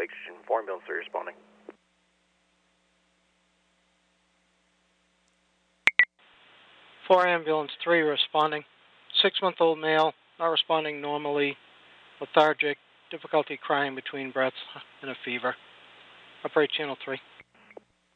Lake Station 4 ambulance 3 responding. Four ambulance 3 responding. 6-month-old male, not responding normally, lethargic, difficulty crying between breaths, and a fever. Operate channel 3.